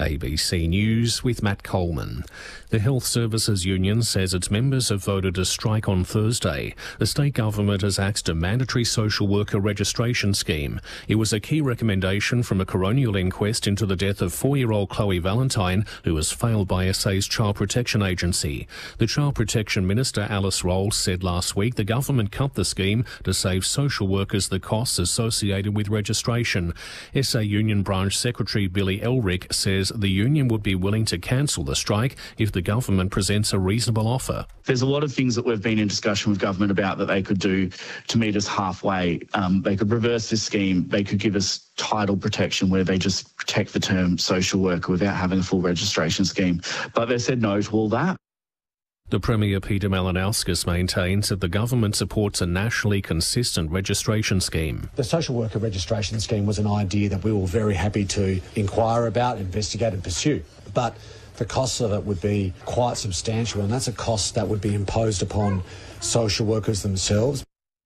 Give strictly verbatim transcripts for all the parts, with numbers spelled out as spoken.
A B C News with Matt Coleman. The Health Services Union says its members have voted to strike on Thursday. The state government has axed a mandatory social worker registration scheme. It was a key recommendation from a coronial inquest into the death of four-year-old Chloe Valentine, who was failed by S A's Child Protection Agency. The Child Protection Minister, Alice Rolls, said last week the government cut the scheme to save social workers the costs associated with registration. S A Union Branch Secretary Billy Elrick says the union would be willing to cancel the strike if the government presents a reasonable offer. There's a lot of things that we've been in discussion with government about that they could do to meet us halfway. Um, they could reverse this scheme. They could give us title protection where they just protect the term social worker without having a full registration scheme. But they said no to all that. The Premier, Peter Malinauskas, maintains that the government supports a nationally consistent registration scheme. The social worker registration scheme was an idea that we were very happy to inquire about, investigate and pursue. But the costs of it would be quite substantial, and that's a cost that would be imposed upon social workers themselves.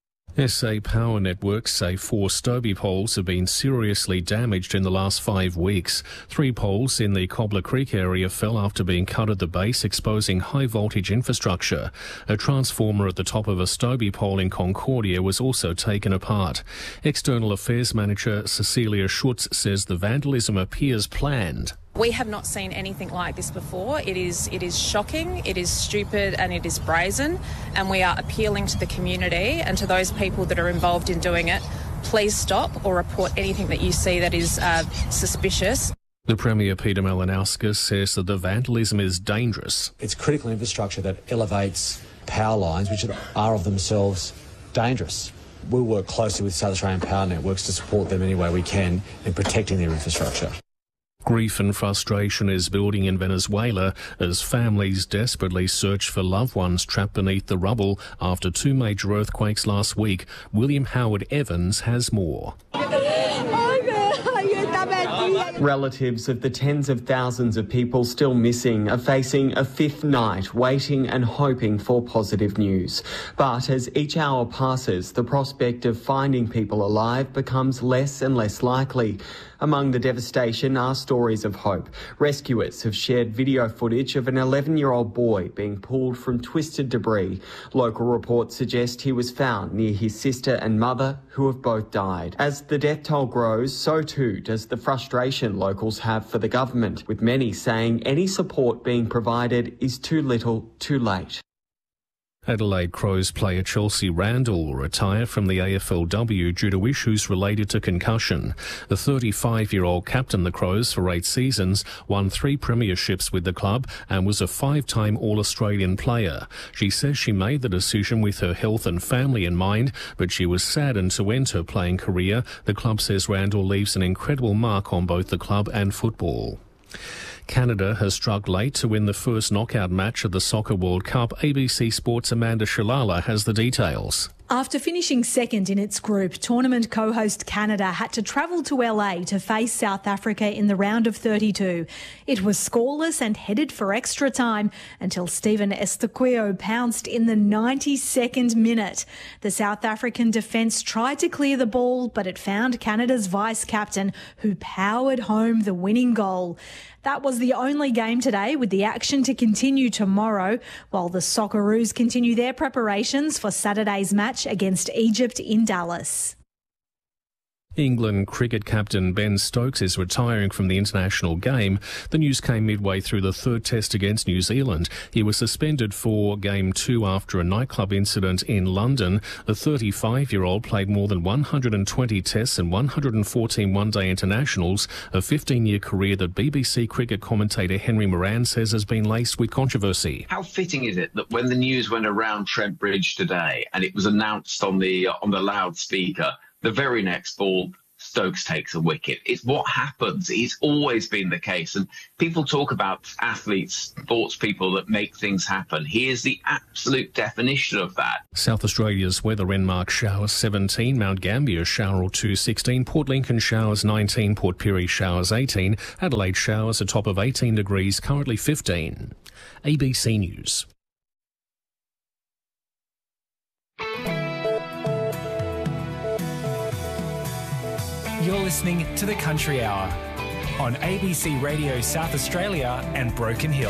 S A Power Networks say four Stobie poles have been seriously damaged in the last five weeks. Three poles in the Cobbler Creek area fell after being cut at the base, exposing high-voltage infrastructure. A transformer at the top of a Stobie pole in Concordia was also taken apart. External Affairs Manager Cecilia Schutz says the vandalism appears planned. We have not seen anything like this before. It is it is shocking, it is stupid and it is brazen, and we are appealing to the community and to those people that are involved in doing it. Please stop or report anything that you see that is uh, suspicious. The Premier, Peter Malinauskas, says that the vandalism is dangerous. It's critical infrastructure that elevates power lines, which are of themselves dangerous. We'll work closely with South Australian Power Networks to support them any way we can in protecting their infrastructure. Grief and frustration is building in Venezuela as families desperately search for loved ones trapped beneath the rubble after two major earthquakes last week. William Howard Evans has more. Relatives of the tens of thousands of people still missing are facing a fifth night waiting and hoping for positive news. But as each hour passes, the prospect of finding people alive becomes less and less likely. Among the devastation are stories of hope. Rescuers have shared video footage of an eleven-year-old boy being pulled from twisted debris. Local reports suggest he was found near his sister and mother, who have both died. As the death toll grows, so too does the frustration locals have for the government, with many saying any support being provided is too little, too late. Adelaide Crows player Chelsea Randall will retire from the A F L W due to issues related to concussion. The thirty-five-year-old captained the Crows for eight seasons, won three premierships with the club and was a five-time All-Australian player. She says she made the decision with her health and family in mind, but she was saddened to end her playing career. The club says Randall leaves an incredible mark on both the club and football. Canada has struck late to win the first knockout match of the Soccer World Cup. A B C Sports' Amanda Shalala has the details. After finishing second in its group, tournament co-host Canada had to travel to L A to face South Africa in the round of thirty-two. It was scoreless and headed for extra time until Stephen Estaquio pounced in the ninety-second minute. The South African defence tried to clear the ball, but it found Canada's vice-captain, who powered home the winning goal. That was the only game today, with the action to continue tomorrow, while the Socceroos continue their preparations for Saturday's match against Egypt in Dallas. England cricket captain Ben Stokes is retiring from the international game. The news came midway through the third test against New Zealand. He was suspended for game two after a nightclub incident in London. The thirty-five-year-old played more than one hundred twenty tests and one hundred fourteen one-day internationals, a fifteen-year career that B B C cricket commentator Henry Moran says has been laced with controversy. How fitting is it that when the news went around Trent Bridge today and it was announced on the uh, on the loudspeaker, the very next ball, Stokes takes a wicket. It's what happens. It's always been the case. And people talk about athletes, sports people that make things happen. He is the absolute definition of that. South Australia's weather: Renmark showers seventeen, Mount Gambier shower or two sixteen, Port Lincoln showers nineteen, Port Pirie showers eighteen, Adelaide showers a top of eighteen degrees, currently fifteen. A B C News. You're listening to The Country Hour on A B C Radio South Australia and Broken Hill.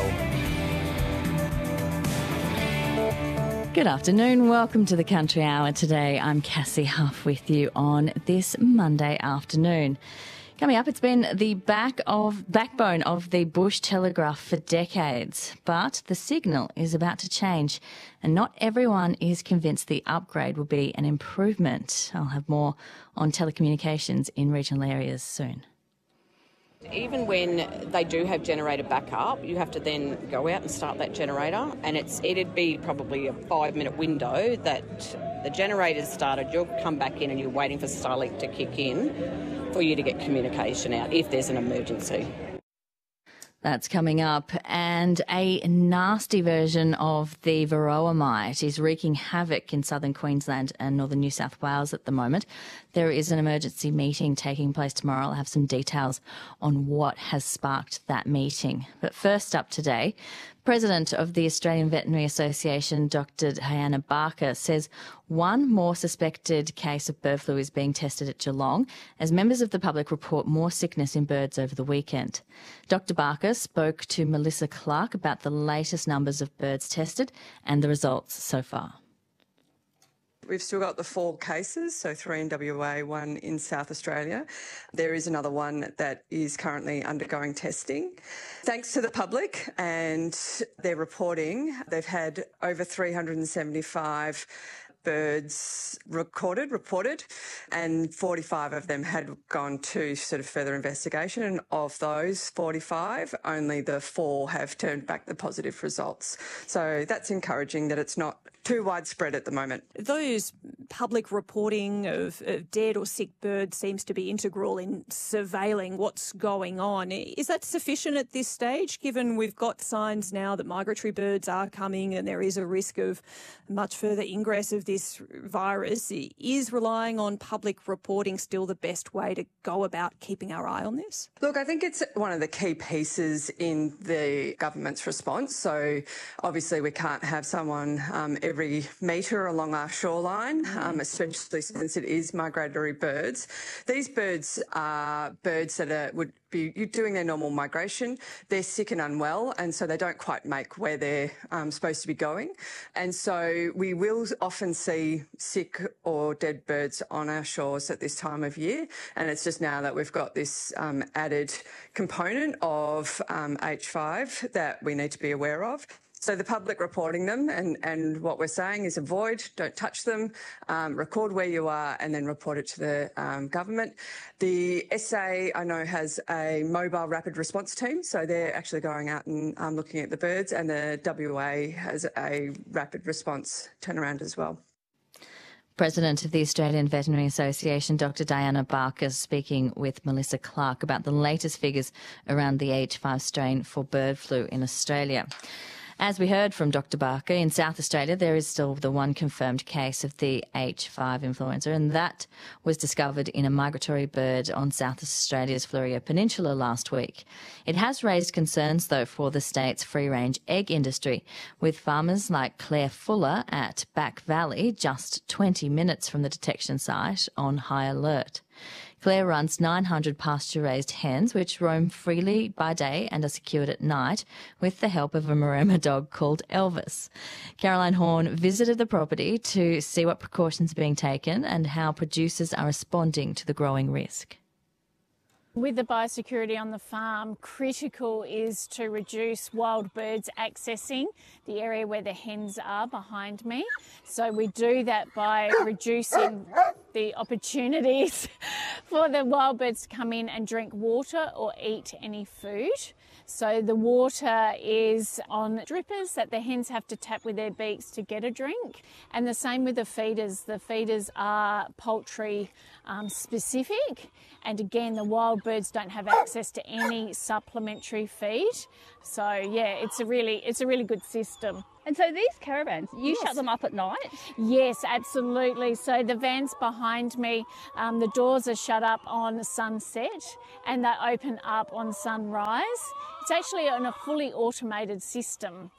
Good afternoon. Welcome to the Country Hour. Today, I'm Cassie Huff with you on this Monday afternoon. Coming up, it's been the back of backbone of the bush telegraph for decades, but the signal is about to change, and not everyone is convinced the upgrade will be an improvement. I'll have more on telecommunications in regional areas soon. Even when they do have generator backup, you have to then go out and start that generator, and it's it'd be probably a five-minute window that the generator's started, you'll come back in and you're waiting for Starlink to kick in for you to get communication out if there's an emergency. That's coming up. And a nasty version of the varroa mite is wreaking havoc in southern Queensland and northern New South Wales at the moment. There is an emergency meeting taking place tomorrow. I'll have some details on what has sparked that meeting. But first up today, President of the Australian Veterinary Association, Doctor Diana Barker, says one more suspected case of bird flu is being tested at Geelong as members of the public report more sickness in birds over the weekend. Doctor Barker spoke to Melissa Clark about the latest numbers of birds tested and the results so far. We've still got the four cases, so three in W A, one in South Australia. There is another one that is currently undergoing testing. Thanks to the public and their reporting, they've had over three hundred seventy-five birds recorded, reported, and forty-five of them had gone to sort of further investigation. And of those forty-five, only the four have turned back the positive results. So that's encouraging that it's not too widespread at the moment. Those public reporting of, of dead or sick birds seems to be integral in surveilling what's going on. Is that sufficient at this stage, given we've got signs now that migratory birds are coming and there is a risk of much further ingress of this virus? Is relying on public reporting still the best way to go about keeping our eye on this? Look, I think it's one of the key pieces in the government's response. So obviously we can't have someone um, every every metre along our shoreline, um, especially since it is migratory birds. These birds are birds that are, would be doing their normal migration. They're sick and unwell, and so they don't quite make where they're um, supposed to be going. And so we will often see sick or dead birds on our shores at this time of year. And it's just now that we've got this um, added component of um, H five that we need to be aware of. So the public reporting them, and, and what we're saying is avoid, don't touch them, um, record where you are, and then report it to the um, government. The S A, I know, has a mobile rapid response team, so they're actually going out and um, looking at the birds, and the W A has a rapid response turnaround as well. President of the Australian Veterinary Association, Doctor Diana Barker, speaking with Melissa Clark about the latest figures around the H five strain for bird flu in Australia. As we heard from Doctor Barker, in South Australia there is still the one confirmed case of the H five influenza, and that was discovered in a migratory bird on South Australia's Fleurieu Peninsula last week. It has raised concerns, though, for the state's free-range egg industry, with farmers like Claire Fuller at Back Valley, just twenty minutes from the detection site, on high alert. Claire runs nine hundred pasture-raised hens, which roam freely by day and are secured at night with the help of a Maremma dog called Elvis. Caroline Horn visited the property to see what precautions are being taken and how producers are responding to the growing risk. With the biosecurity on the farm, critical is to reduce wild birds accessing the area where the hens are behind me. So we do that by reducing the opportunities for the wild birds to come in and drink water or eat any food. So the water is on drippers that the hens have to tap with their beaks to get a drink. And the same with the feeders. The feeders are poultry um, specific. And again, the wild birds don't have access to any supplementary feed. So yeah, it's a really, it's a really good system. And so these caravans, you yes. shut them up at night? Yes, absolutely. So the vans behind me, um, the doors are shut up on sunset and they open up on sunrise. It's actually on a fully automated system.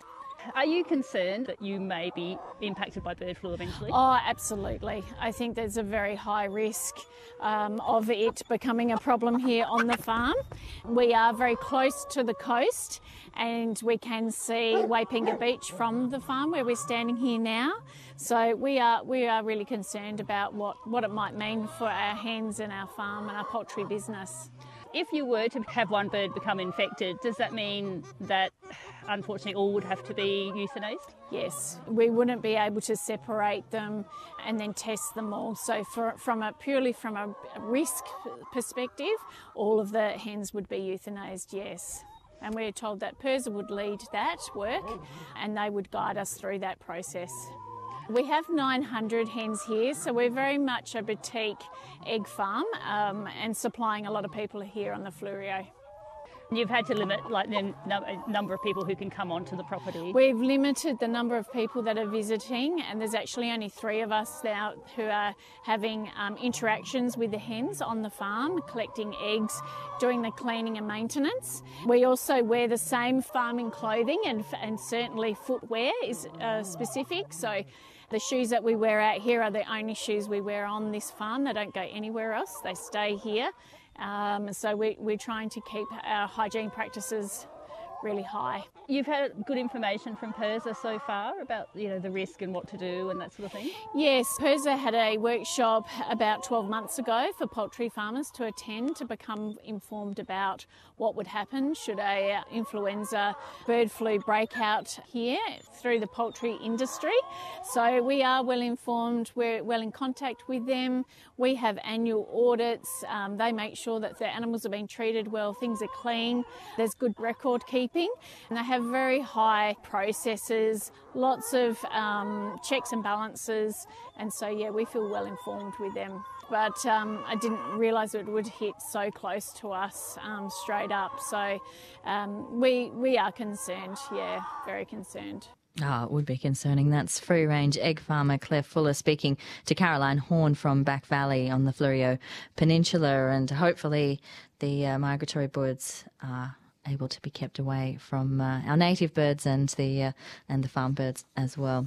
Are you concerned that you may be impacted by bird flu eventually? Oh, absolutely. I think there's a very high risk um, of it becoming a problem here on the farm. We are very close to the coast and we can see Waipinga Beach from the farm where we're standing here now. So we are we are really concerned about what, what it might mean for our hens and our farm and our poultry business. If you were to have one bird become infected, does that mean that unfortunately all would have to be euthanized? Yes, we wouldn't be able to separate them and then test them all. So for, from a purely from a risk perspective, all of the hens would be euthanized, yes. And we're told that PIRSA would lead that work and they would guide us through that process. We have nine hundred hens here, so we're very much a boutique egg farm um, and supplying a lot of people here on the Fleurieu. You've had to limit like the number of people who can come onto the property. We've limited the number of people that are visiting, and there's actually only three of us now who are having um, interactions with the hens on the farm, collecting eggs, doing the cleaning and maintenance. We also wear the same farming clothing, and, and certainly footwear is uh, specific. So the shoes that we wear out here are the only shoes we wear on this farm. They don't go anywhere else. They stay here. Um, so we, we're trying to keep our hygiene practices really high. You've had good information from PIRSA so far about, you know, the risk and what to do and that sort of thing? Yes, PIRSA had a workshop about twelve months ago for poultry farmers to attend to become informed about what would happen should a influenza bird flu break out here through the poultry industry. So we are well informed, we're well in contact with them. We have annual audits, um, they make sure that the animals are being treated well, things are clean, there's good record keeping, and they have very high processes, lots of um, checks and balances, and so yeah, we feel well informed with them. But um, I didn't realise it would hit so close to us um, straight up, so um, we, we are concerned, yeah, very concerned. Oh, it would be concerning. That's free-range egg farmer Claire Fuller speaking to Caroline Horn from Back Valley on the Fleurieu Peninsula, and hopefully the uh, migratory birds are able to be kept away from uh, our native birds and the uh, and the farm birds as well.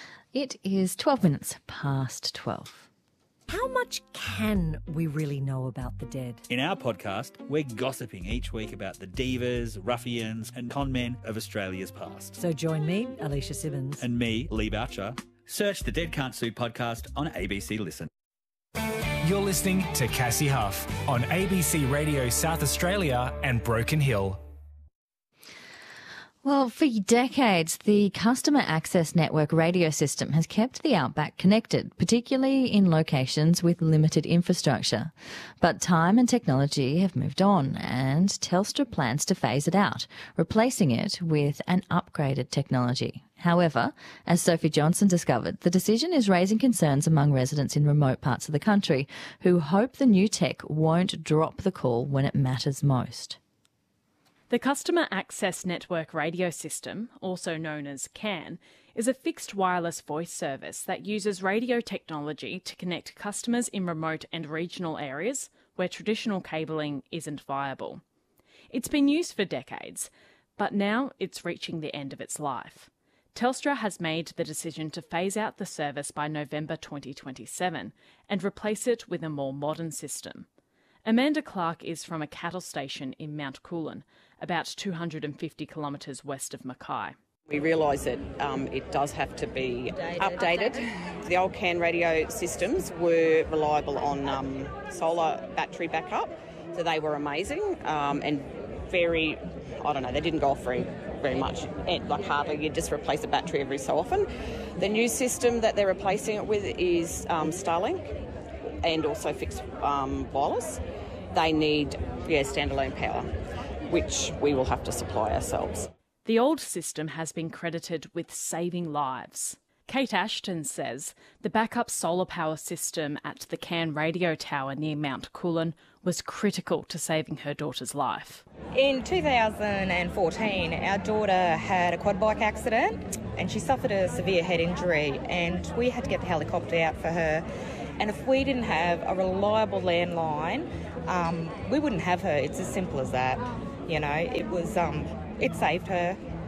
It is twelve minutes past twelve. How much can we really know about the dead? In our podcast, we're gossiping each week about the divas, ruffians and con men of Australia's past. So join me, Alicia Simmons. And me, Lee Boucher. Search the Dead Can't Sue podcast on A B C Listen. You're listening to Cassie Huff on A B C Radio South Australia and Broken Hill. Well, for decades, the Customer Access Network radio system has kept the outback connected, particularly in locations with limited infrastructure. But time and technology have moved on, and Telstra plans to phase it out, replacing it with an upgraded technology. However, as Sophie Johnson discovered, the decision is raising concerns among residents in remote parts of the country who hope the new tech won't drop the call when it matters most. The Customer Access Network radio system, also known as C A N, is a fixed wireless voice service that uses radio technology to connect customers in remote and regional areas where traditional cabling isn't viable. It's been used for decades, but now it's reaching the end of its life. Telstra has made the decision to phase out the service by November twenty twenty-seven and replace it with a more modern system. Amanda Clark is from a cattle station in Mount Coolin, about two hundred fifty kilometres west of Mackay. We realise that um, it does have to be updated. The old C A N radio systems were reliable on um, solar battery backup, so they were amazing um, and very, I don't know, they didn't go off very, very much, like hardly, you just replace a battery every so often. The new system that they're replacing it with is um, Starlink and also fixed um, wireless. They need yeah, standalone power, which we will have to supply ourselves. The old system has been credited with saving lives. Kate Ashton says the backup solar power system at the C A N radio tower near Mount Coolin was critical to saving her daughter's life. In two thousand fourteen, our daughter had a quad bike accident and she suffered a severe head injury, and we had to get the helicopter out for her. And if we didn't have a reliable landline, um, we wouldn't have her. It's as simple as that. You know, it was, um, it saved her.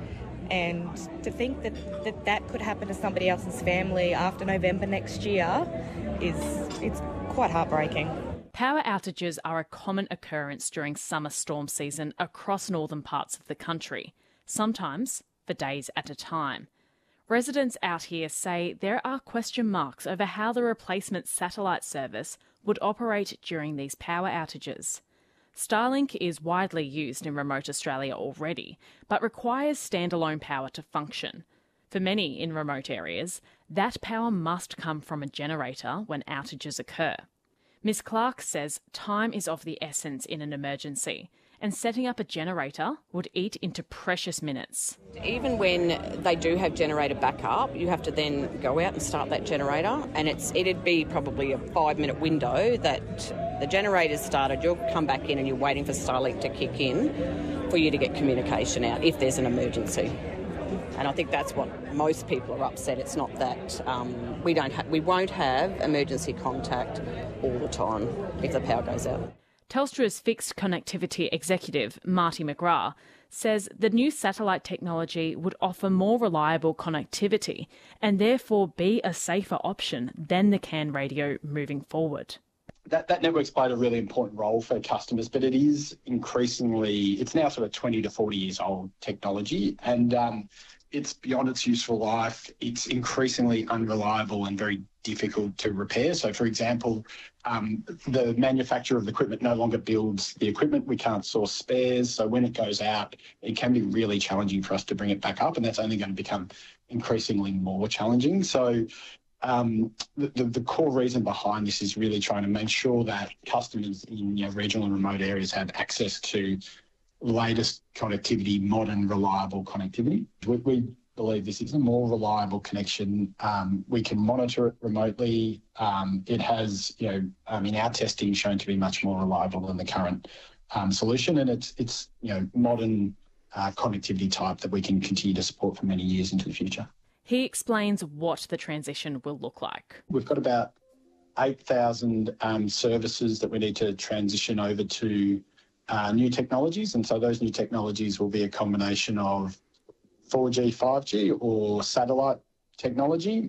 And to think that that, that could happen to somebody else's family after November next year is it's quite heartbreaking. Power outages are a common occurrence during summer storm season across northern parts of the country, sometimes for days at a time. Residents out here say there are question marks over how the replacement satellite service would operate during these power outages. Starlink is widely used in remote Australia already, but requires standalone power to function. For many in remote areas, that power must come from a generator when outages occur. Miz Clark says time is of the essence in an emergency, and setting up a generator would eat into precious minutes. Even when they do have generator backup, you have to then go out and start that generator, and it's it'd be probably a five-minute window that the generator's started, you'll come back in and you're waiting for Starlink to kick in for you to get communication out if there's an emergency. And I think that's what most people are upset. It's not that um, we don't ha- we won't have emergency contact all the time if the power goes out. Telstra's fixed connectivity executive, Marty McGrath, says the new satellite technology would offer more reliable connectivity and therefore be a safer option than the C A N radio moving forward. That, that network's played a really important role for customers, but it is increasingly, it's now sort of twenty to forty years old technology, and um, it's beyond its useful life. It's increasingly unreliable and very difficult to repair. So, for example, um, the manufacturer of the equipment no longer builds the equipment. We can't source spares. So when it goes out, it can be really challenging for us to bring it back up, and that's only going to become increasingly more challenging. So um, the, the, the core reason behind this is really trying to make sure that customers in you know, regional and remote areas have access to latest connectivity, modern, reliable connectivity. We, we believe this is a more reliable connection. Um, we can monitor it remotely. Um, it has, you know, um, in our testing shown to be much more reliable than the current um, solution, and it's, it's you know, modern uh, connectivity type that we can continue to support for many years into the future. He explains what the transition will look like. We've got about eight thousand um, services that we need to transition over to Uh, new technologies, and so those new technologies will be a combination of four G, five G or satellite technology.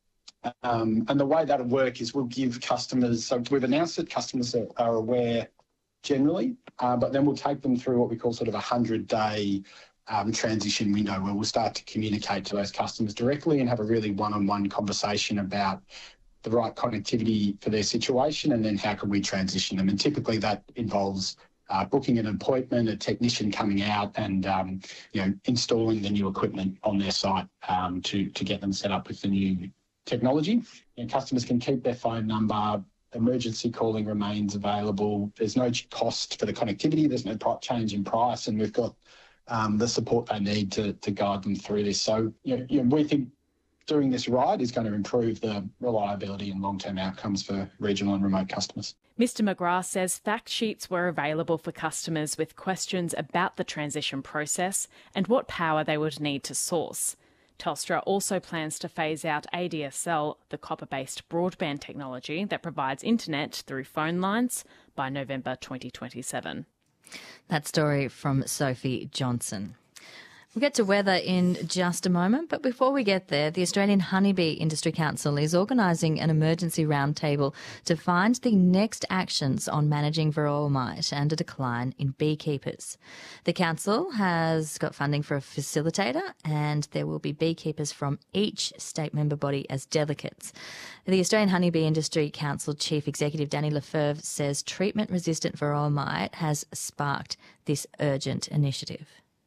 Um, and the way that'll work is we'll give customers, so we've announced that customers are, are aware generally, uh, but then we'll take them through what we call sort of a hundred-day um, transition window where we'll start to communicate to those customers directly and have a really one-on-one conversation about the right connectivity for their situation and then how can we transition them. And typically that involves Uh, booking an appointment, a technician coming out and, um, you know, installing the new equipment on their site um, to, to get them set up with the new technology. And customers can keep their phone number, emergency calling remains available, there's no cost for the connectivity, there's no change in price, and we've got um, the support they need to, to guide them through this. So, you know, you know, we think doing this right is going to improve the reliability and long-term outcomes for regional and remote customers. Mister McGrath says fact sheets were available for customers with questions about the transition process and what power they would need to source. Telstra also plans to phase out A D S L, the copper-based broadband technology that provides internet through phone lines, by November twenty twenty-seven. That story from Sophie Johnson. We'll get to weather in just a moment, but before we get there, the Australian Honeybee Industry Council is organising an emergency roundtable to find the next actions on managing varroa mite and a decline in beekeepers. The council has got funding for a facilitator, and there will be beekeepers from each state member body as delegates. The Australian Honeybee Industry Council Chief Executive Danny Lefebvre says treatment-resistant varroa mite has sparked this urgent initiative.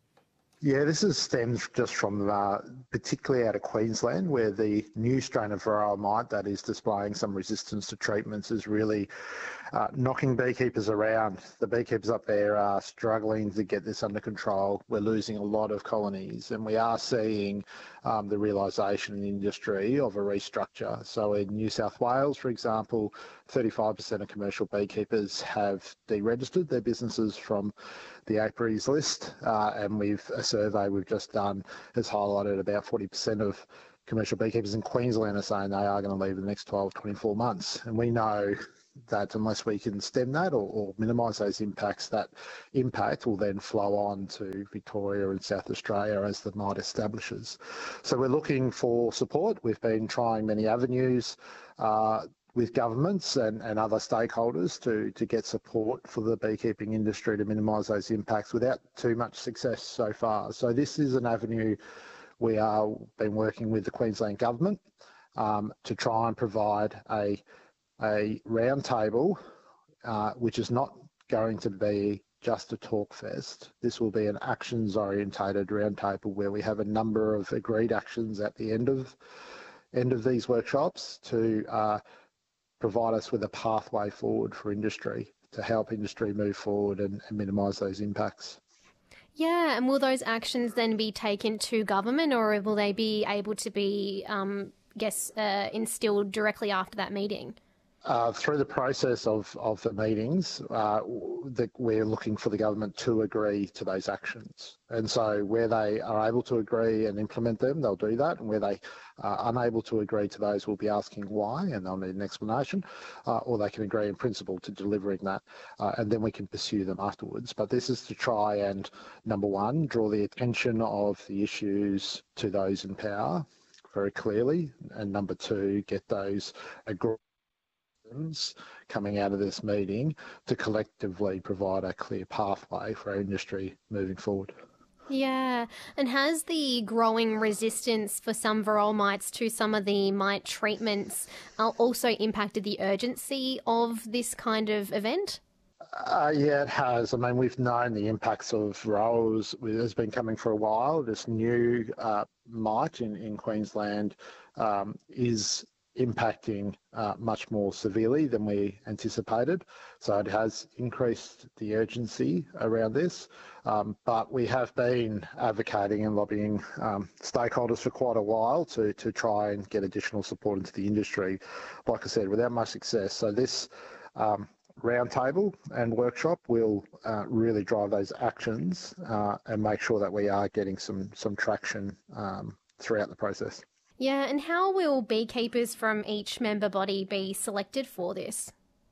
Yeah, this is stems just from uh, particularly out of Queensland, where the new strain of varroa mite that is displaying some resistance to treatments is really uh, knocking beekeepers around. The beekeepers up there are struggling to get this under control. We're losing a lot of colonies, and we are seeing um, the realisation in the industry of a restructure. So in New South Wales, for example, thirty-five percent of commercial beekeepers have deregistered their businesses from the apiaries list, uh, and we've a survey we've just done has highlighted about forty percent of commercial beekeepers in Queensland are saying they are going to leave in the next twelve, twenty-four months. And we know that unless we can stem that or, or minimise those impacts, that impact will then flow on to Victoria and South Australia as the night establishes. So we're looking for support. We've been trying many avenues uh, with governments and, and other stakeholders to, to get support for the beekeeping industry to minimise those impacts without too much success so far. So this is an avenue we are been working with the Queensland Government um, to try and provide a, a roundtable, uh, which is not going to be just a talk fest. This will be an actions-orientated roundtable where we have a number of agreed actions at the end of end of these workshops to uh, provide us with a pathway forward for industry to help industry move forward and, and minimise those impacts. Yeah, and will those actions then be taken to government, or will they be able to be, um, guess, uh, instilled directly after that meeting? Uh, through the process of, of the meetings, uh, the, we're looking for the government to agree to those actions. And so where they are able to agree and implement them, they'll do that. And where they are unable to agree to those, we'll be asking why, and they'll need an explanation, uh, or they can agree in principle to delivering that, uh, and then we can pursue them afterwards. But this is to try and, number one, draw the attention of the issues to those in power very clearly, and number two, get those agreements coming out of this meeting to collectively provide a clear pathway for our industry moving forward. Yeah, and has the growing resistance for some varroa mites to some of the mite treatments uh, also impacted the urgency of this kind of event? Uh, yeah, it has. I mean, we've known the impacts of varroas has been coming for a while. This new uh, mite in, in Queensland um, is impacting uh, much more severely than we anticipated. So it has increased the urgency around this. Um, but we have been advocating and lobbying um, stakeholders for quite a while to, to try and get additional support into the industry, like I said, without much success. So this um, roundtable and workshop will uh, really drive those actions uh, and make sure that we are getting some, some traction um, throughout the process. Yeah, and how will beekeepers from each member body be selected for this?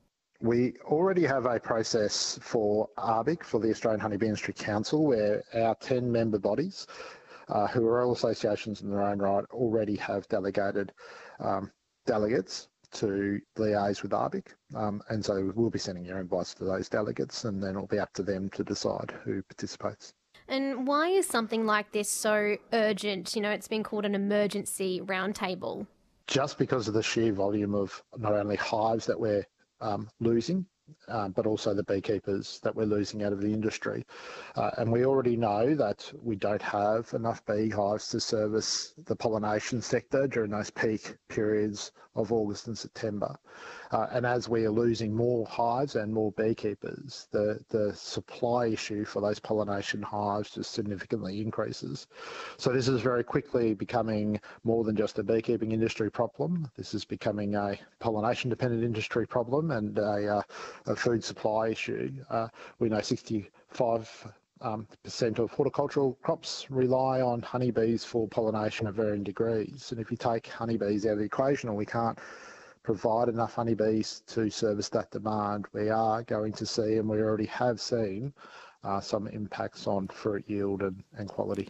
We already have a process for A B I C, for the Australian Honeybee Industry Council, where our ten member bodies, uh, who are all associations in their own right, already have delegated um, delegates to liaise with A B I C. Um, and so we'll be sending your invites to those delegates, and then it'll be up to them to decide who participates. And why is something like this so urgent? You know, it's been called an emergency roundtable. Just because of the sheer volume of not only hives that we're um, losing, uh, but also the beekeepers that we're losing out of the industry. Uh, and we already know that we don't have enough beehives to service the pollination sector during those peak periods of August and September. Uh, and as we are losing more hives and more beekeepers, the, the supply issue for those pollination hives just significantly increases. So this is very quickly becoming more than just a beekeeping industry problem. This is becoming a pollination-dependent industry problem and a, uh, a food supply issue. Uh, we know sixty-five Um, percent of horticultural crops rely on honeybees for pollination at varying degrees. And if you take honeybees out of the equation, or we can't provide enough honeybees to service that demand, we are going to see, and we already have seen, uh, some impacts on fruit yield and, and quality.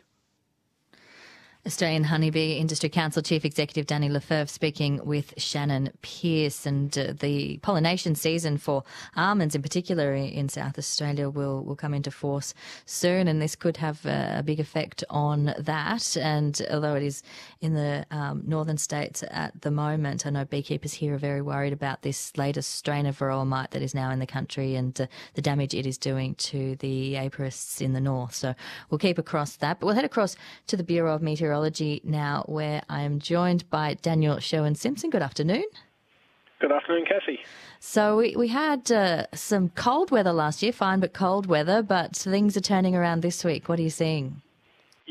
Australian Honeybee Industry Council Chief Executive Danny Lefebvre speaking with Shannon Pearce. And uh, the pollination season for almonds in particular in South Australia will, will come into force soon, and this could have a, a big effect on that. And although it is in the um, northern states at the moment, I know beekeepers here are very worried about this latest strain of varroa mite that is now in the country and uh, the damage it is doing to the apiarists in the north. So we'll keep across that. But we'll head across to the Bureau of Meteorology now, where I am joined by Daniel Sherwin-Simpson. Good afternoon. Good afternoon, Cassie. So we, we had uh, some cold weather last year, fine but cold weather, but things are turning around this week. What are you seeing?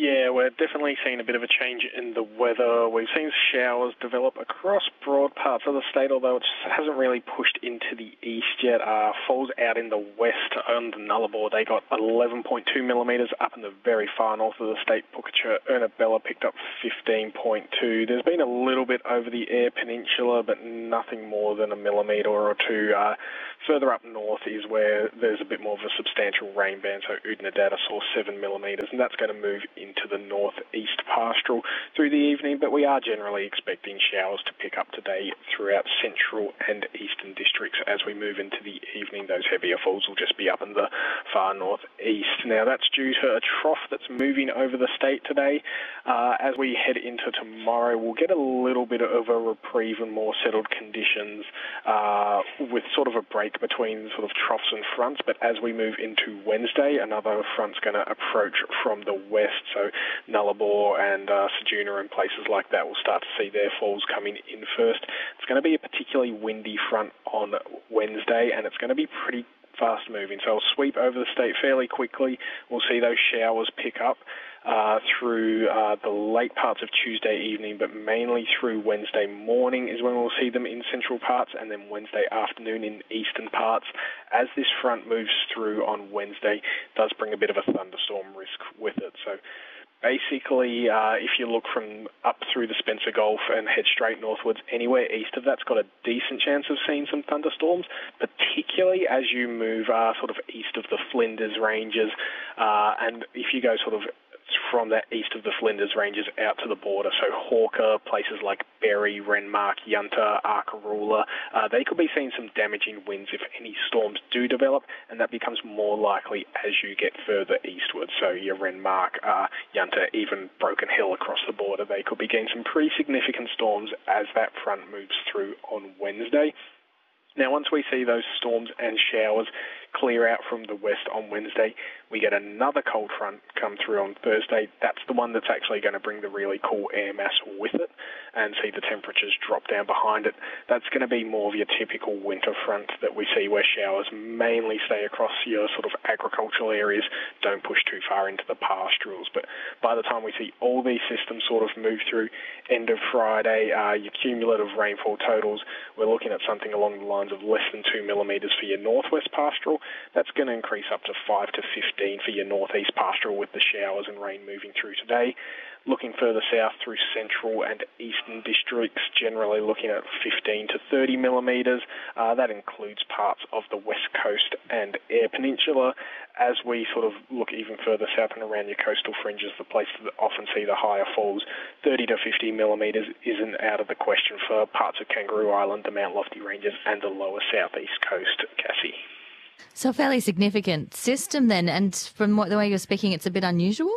Yeah, we're definitely seeing a bit of a change in the weather. We've seen showers develop across broad parts of the state, although it hasn't really pushed into the east yet. Uh, falls out in the west on the Nullarbor, they got eleven point two millimetres. Up in the very far north of the state, Pukecher, Ernabella picked up fifteen point two. There's been a little bit over the Eyre Peninsula, but nothing more than a millimetre or two. Uh, further up north is where there's a bit more of a substantial rain band, so Oodnadatta saw seven millimetres, and that's going to move into the northeast pastoral through the evening, but we are generally expecting showers to pick up today throughout central and eastern districts as we move into the evening. Those heavier falls will just be up in the far northeast. Now, that's due to a trough that's moving over the state today. Uh, as we head into tomorrow, we'll get a little bit of a reprieve and more settled conditions uh, with sort of a break between sort of troughs and fronts, but as we move into Wednesday, another front's going to approach from the west, so Nullarbor and uh, Ceduna and places like that will start to see their falls coming in first. It's going to be a particularly windy front on Wednesday, and it's going to be pretty fast moving, so it'll sweep over the state fairly quickly. We'll see those showers pick up uh, through uh, the late parts of Tuesday evening, but mainly through Wednesday morning is when we'll see them in central parts, and then Wednesday afternoon in eastern parts. As this front moves through on Wednesday, it does bring a bit of a thunderstorm risk with it. So basically, uh, if you look from up through the Spencer Gulf and head straight northwards, anywhere east of that's got a decent chance of seeing some thunderstorms, particularly as you move uh, sort of east of the Flinders Ranges. Uh, and if you go sort of from that east of the Flinders Ranges out to the border, so Hawker, places like Berry, Renmark, Yunta, Arkaroola, uh, they could be seeing some damaging winds if any storms do develop, and that becomes more likely as you get further eastward. So your Renmark, uh, Yunta, even Broken Hill across the border, they could be getting some pretty significant storms as that front moves through on Wednesday. Now, once we see those storms and showers clear out from the west on Wednesday, we get another cold front come through on Thursday. That's the one that's actually going to bring the really cool air mass with it and see the temperatures drop down behind it. That's going to be more of your typical winter front that we see where showers mainly stay across your sort of agricultural areas, don't push too far into the pastorals. But by the time we see all these systems sort of move through end of Friday, uh, your cumulative rainfall totals, we're looking at something along the lines of less than two millimetres for your northwest pastoral. That's going to increase up to five to fifteen for your northeast pastoral with the showers and rain moving through today. Looking further south through central and eastern districts, generally looking at fifteen to thirty millimetres. Uh, that includes parts of the west coast and Eyre Peninsula. As we sort of look even further south and around your coastal fringes, the places that often see the higher falls, thirty to fifty millimetres isn't out of the question for parts of Kangaroo Island, the Mount Lofty Ranges and the lower southeast coast, Cassie. So a fairly significant system then, and from what, the way you're speaking, it's a bit unusual?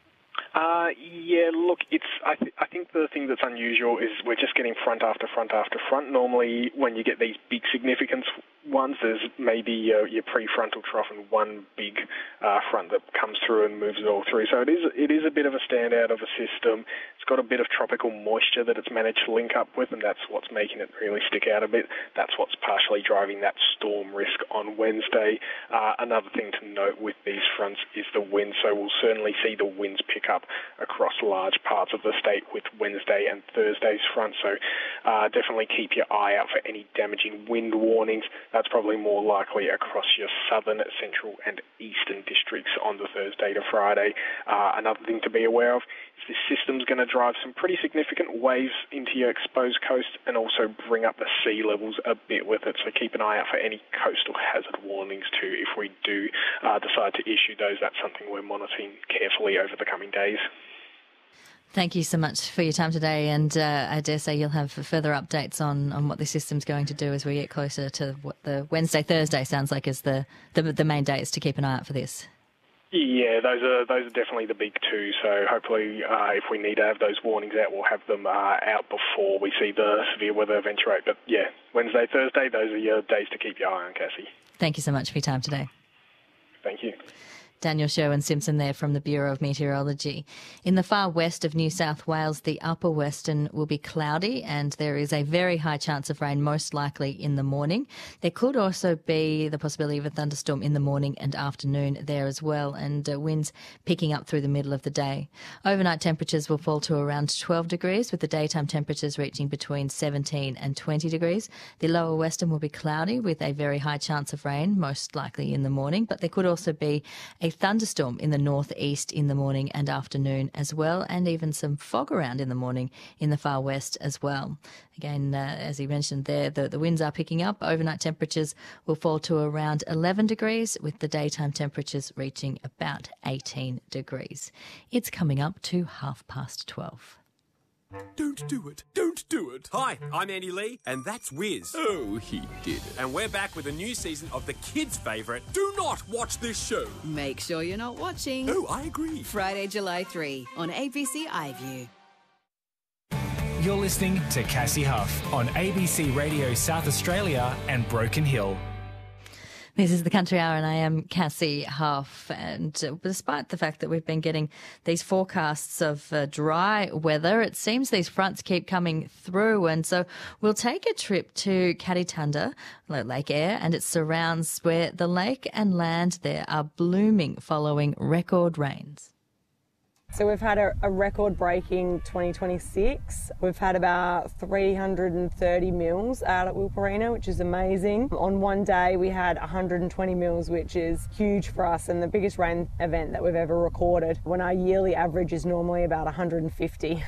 Uh, yeah, look, it's. I, th- I think the thing that's unusual is we're just getting front after front after front. Normally, when you get these big significance ones, there's maybe your, your prefrontal trough and one big uh, front that comes through and moves it all through. So it is it is a bit of a standout of a system. It's got a bit of tropical moisture that it's managed to link up with, and that's what's making it really stick out a bit. That's what's partially driving that storm risk on Wednesday. Uh, another thing to note with these fronts is the wind. So we'll certainly see the winds pick up across large parts of the state with Wednesday and Thursday's front. So uh, definitely keep your eye out for any damaging wind warnings. That's probably more likely across your southern, central and eastern districts on the Thursday to Friday. Uh, another thing to be aware of is this system's going to drive some pretty significant waves into your exposed coast and also bring up the sea levels a bit with it. So keep an eye out for any coastal hazard warnings too. If we do uh, decide to issue those, that's something we're monitoring carefully over the coming days. Thank you so much for your time today, and uh, I dare say you'll have further updates on, on what the system's going to do as we get closer to what the Wednesday, Thursday sounds like is the, the, the main days to keep an eye out for this. Yeah, those are those are definitely the big two. So hopefully, uh, if we need to have those warnings out, we'll have them uh, out before we see the severe weather eventuate. But yeah, Wednesday, Thursday, those are your days to keep your eye on, Cassie. Thank you so much for your time today. Thank you. Daniel Sherwin-Simpson there from the Bureau of Meteorology. In the far west of New South Wales, the upper western will be cloudy and there is a very high chance of rain, most likely in the morning. There could also be the possibility of a thunderstorm in the morning and afternoon there as well, and uh, winds picking up through the middle of the day. Overnight temperatures will fall to around twelve degrees, with the daytime temperatures reaching between seventeen and twenty degrees. The lower western will be cloudy with a very high chance of rain, most likely in the morning, but there could also be a thunderstorm in the northeast in the morning and afternoon as well, and even some fog around in the morning in the far west as well. Again, uh, as he mentioned there, the, the winds are picking up. Overnight temperatures will fall to around eleven degrees, with the daytime temperatures reaching about eighteen degrees. It's coming up to half past twelve. Don't do it. Don't do it. Hi, I'm Andy Lee, and that's Wiz. Oh, he did it. And we're back with a new season of the kids' favourite, Do Not Watch This Show. Make sure you're not watching. Oh, I agree. Friday, July third on A B C iView. You're listening to Cassie Huff on A B C Radio South Australia and Broken Hill. This is the Country Hour and I am Cassie Huff, and uh, despite the fact that we've been getting these forecasts of uh, dry weather, it seems these fronts keep coming through, and so we'll take a trip to Kaditunda, Lake Eyre and its surrounds, where the lake and land there are blooming following record rains. So we've had a, a record-breaking twenty twenty-six. We've had about three hundred thirty mils out at Wilpurina, which is amazing. On one day we had one hundred twenty mils, which is huge for us and the biggest rain event that we've ever recorded, when our yearly average is normally about one hundred fifty.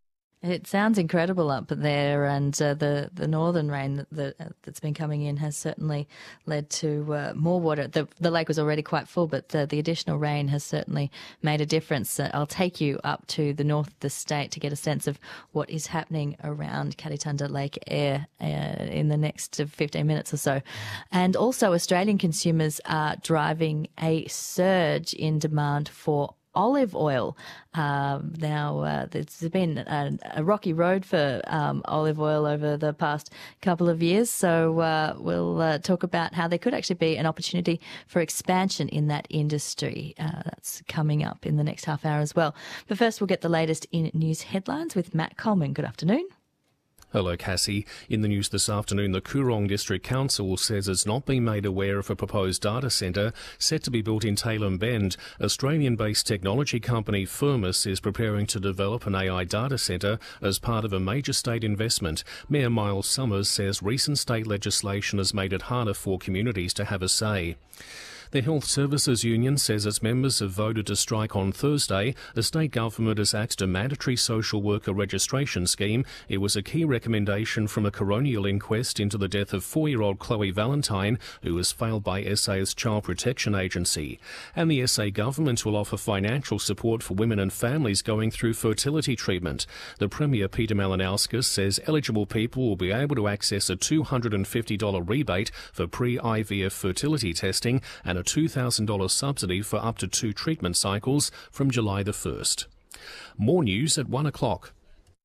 It sounds incredible up there, and uh, the, the northern rain that, that, uh, that's been coming in has certainly led to uh, more water. The, the lake was already quite full, but uh, the additional rain has certainly made a difference. Uh, I'll take you up to the north of the state to get a sense of what is happening around Kaditunda Lake Eyre uh, in the next fifteen minutes or so. And also, Australian consumers are driving a surge in demand for olive oil. Um, now, uh, there's been a, a rocky road for um, olive oil over the past couple of years, so uh, we'll uh, talk about how there could actually be an opportunity for expansion in that industry. Uh, that's coming up in the next half hour as well. But first, we'll get the latest in news headlines with Matt Coleman. Good afternoon. Hello, Cassie. In the news this afternoon, the Coorong District Council says it's not been made aware of a proposed data centre set to be built in Tailem Bend. Australian-based technology company Firmus is preparing to develop an A I data centre as part of a major state investment. Mayor Miles Summers says recent state legislation has made it harder for communities to have a say. The Health Services Union says its members have voted to strike on Thursday. The state government has axed a mandatory social worker registration scheme. It was a key recommendation from a coronial inquest into the death of four-year-old Chloe Valentine, who was failed by S A's Child Protection Agency. And the S A government will offer financial support for women and families going through fertility treatment. The Premier, Peter Malinauskas, says eligible people will be able to access a two hundred fifty dollars rebate for pre-I V F fertility testing and a two thousand dollars subsidy for up to two treatment cycles from July the first. More news at one o'clock.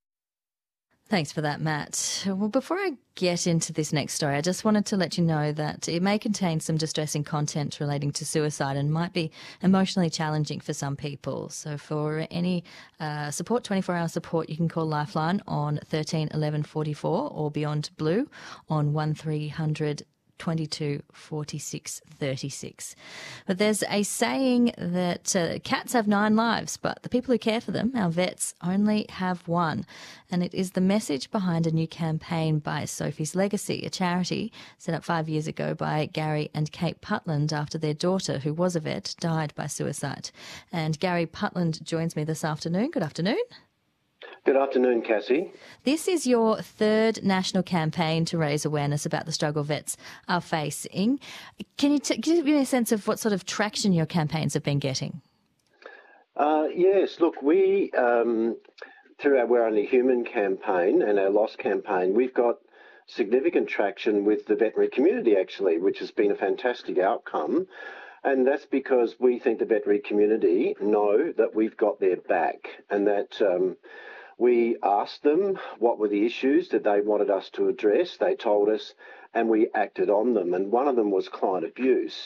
Thanks for that, Matt. Well, before I get into this next story, I just wanted to let you know that it may contain some distressing content relating to suicide and might be emotionally challenging for some people. So for any uh, support, twenty-four hour support, you can call Lifeline on thirteen eleven forty-four or Beyond Blue on one three hundred twenty-two forty-six thirty-six. But there's a saying that uh, cats have nine lives, but the people who care for them, our vets, only have one. And it is the message behind a new campaign by Sophie's Legacy, a charity set up five years ago by Gary and Kate Putland after their daughter, who was a vet, died by suicide. And Gary Putland joins me this afternoon. Good afternoon. Good afternoon, Cassie. This is your third national campaign to raise awareness about the struggle vets are facing. Can you t- give me a sense of what sort of traction your campaigns have been getting? Uh, yes, look, we, um, through our We're Only Human campaign and our Lost campaign, we've got significant traction with the veterinary community, actually, which has been a fantastic outcome. And that's because we think the veterinary community know that we've got their back and that um, we asked them what were the issues that they wanted us to address. They told us and we acted on them. And one of them was client abuse.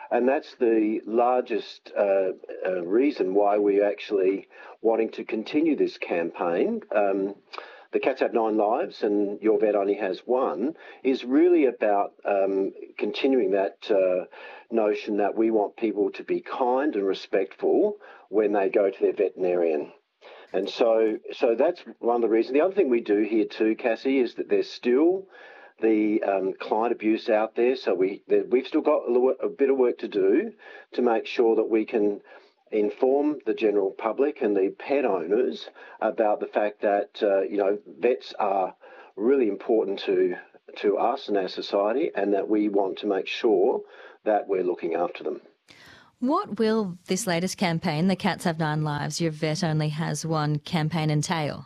And that's the largest uh, uh, reason why we're actually wanting to continue this campaign. Um, The Cats Have Nine Lives and Your Vet Only Has One is really about um, continuing that uh, notion that we want people to be kind and respectful when they go to their veterinarian. And so so that's one of the reasons. The other thing we do here too, Cassie, is that there's still the um, client abuse out there. So we, we've still got a bit of work to do to make sure that we can inform the general public and the pet owners about the fact that, uh, you know, vets are really important to to us and our society, and that we want to make sure that we're looking after them. What will this latest campaign, The Cats Have Nine Lives, Your Vet Only Has One campaign, entail?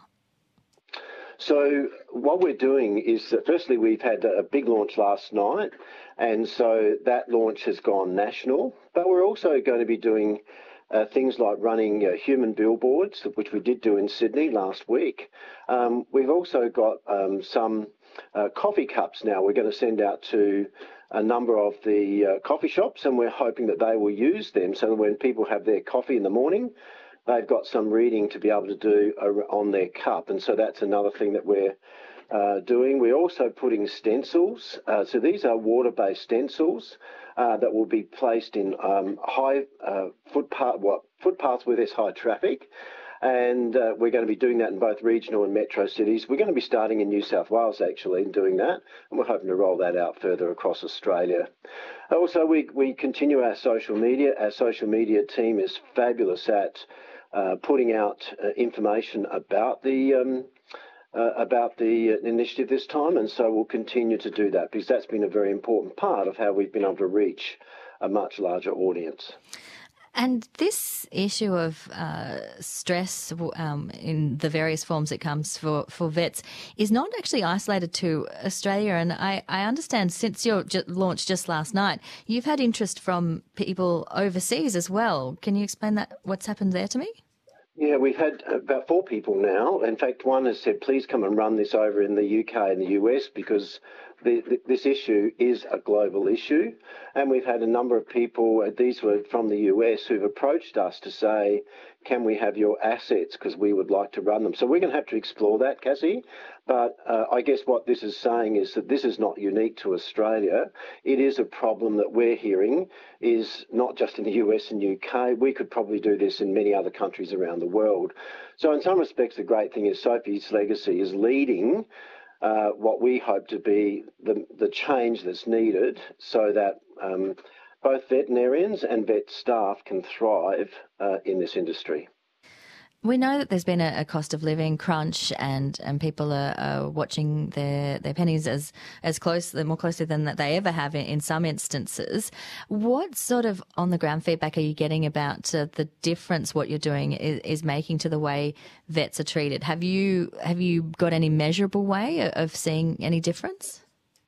So what we're doing is that firstly we've had a big launch last night, and so that launch has gone national, but we're also going to be doing Uh, things like running uh, human billboards, which we did do in Sydney last week. Um, we've also got um, some uh, coffee cups now we're going to send out to a number of the uh, coffee shops, and we're hoping that they will use them so that when people have their coffee in the morning, they've got some reading to be able to do uh, on their cup. And so that's another thing that we're uh, doing. We're also putting stencils. Uh, so these are water-based stencils Uh, that will be placed in um, high uh, footpath, what, footpaths where there's high traffic. And uh, we're going to be doing that in both regional and metro cities. We're going to be starting in New South Wales, actually, and doing that. And we're hoping to roll that out further across Australia. Also, we, we continue our social media. Our social media team is fabulous at uh, putting out uh, information about the um, Uh, about the uh, initiative this time, and so we'll continue to do that because that's been a very important part of how we've been able to reach a much larger audience. And this issue of uh, stress um, in the various forms it comes for, for vets is not actually isolated to Australia. And I, I understand since your j- launch just last night, you've had interest from people overseas as well. Can you explain that? What's happened there to me? Yeah, we've had about four people now. In fact, one has said, please come and run this over in the U K and the U S because the, the, this issue is a global issue. And we've had a number of people, these were from the U S, who've approached us to say, can we have your assets because we would like to run them. So we're going to have to explore that, Cassie. But uh, I guess what this is saying is that this is not unique to Australia. It is a problem that we're hearing is not just in the U S and U K. We could probably do this in many other countries around the world. So in some respects, the great thing is Sophie's legacy is leading uh, what we hope to be the, the change that's needed so that um, both veterinarians and vet staff can thrive uh, in this industry. We know that there's been a, a cost of living crunch, and, and people are, are watching their, their pennies as as closely, more closely than that they ever have in, in some instances. What sort of on the ground feedback are you getting about uh, the difference what you're doing is, is making to the way vets are treated? Have you have you got any measurable way of seeing any difference?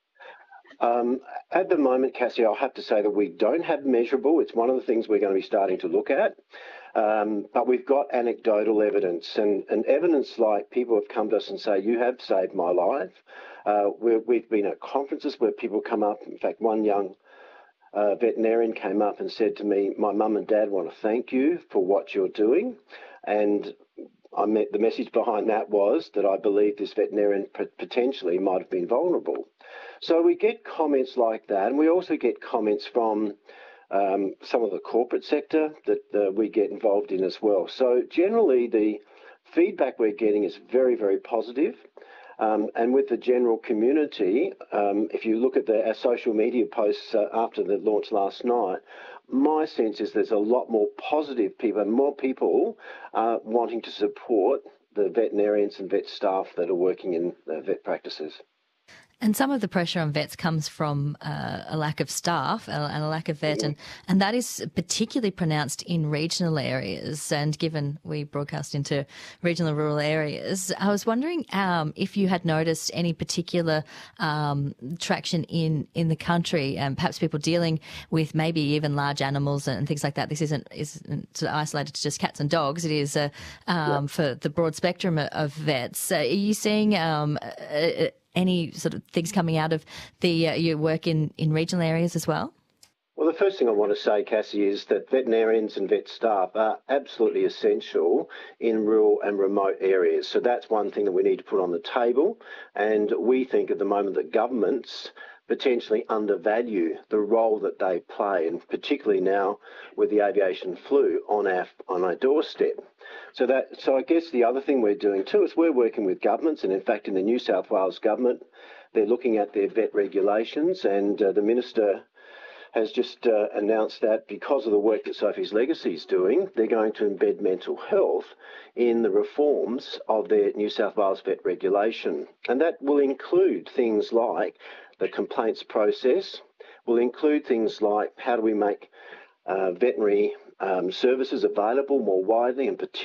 Um, at the moment, Cassie, I'll have to say that we don't have measurable. It's one of the things we're going to be starting to look at. Um, but we've got anecdotal evidence and, and evidence like people have come to us and say, you have saved my life. Uh, we're, we've been at conferences where people come up. In fact, one young uh, veterinarian came up and said to me, my mum and dad want to thank you for what you're doing. And I met, the message behind that was that I believe this veterinarian p- potentially might have been vulnerable. So we get comments like that, and we also get comments from um, some of the corporate sector that uh, we get involved in as well. So generally the feedback we're getting is very, very positive. Um, and with the general community, um, if you look at the, our social media posts uh, after the launch last night, my sense is there's a lot more positive people and more people uh, wanting to support the veterinarians and vet staff that are working in uh, vet practices. And some of the pressure on vets comes from uh, a lack of staff and a lack of vet, and, and that is particularly pronounced in regional areas. And given we broadcast into regional and rural areas, I was wondering um, if you had noticed any particular um, traction in, in the country, and perhaps people dealing with maybe even large animals and things like that. This isn't, isn't sort of isolated to just cats and dogs. It is uh, um, yeah. for the broad spectrum of vets. Uh, are you seeing um, a, a, any sort of things coming out of the uh, your work in, in regional areas as well? Well, the first thing I want to say, Cassie, is that veterinarians and vet staff are absolutely essential in rural and remote areas. So that's one thing that we need to put on the table. And we think at the moment that governments potentially undervalue the role that they play, and particularly now with the aviation flu on our on our doorstep. So that so I guess the other thing we're doing too is we're working with governments, and in fact in the New South Wales government, they're looking at their vet regulations, and uh, the minister has just uh, announced that because of the work that Sophie's Legacy is doing, they're going to embed mental health in the reforms of their New South Wales vet regulation. And that will include things like the complaints process, will include things like how do we make uh, veterinary um, services available more widely, and particularly